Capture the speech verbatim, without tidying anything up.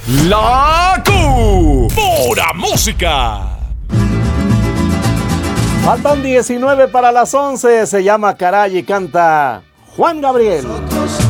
La Q. Pura música. Faltan diecinueve para las once. Se llama Caray y canta Juan Gabriel. Nosotros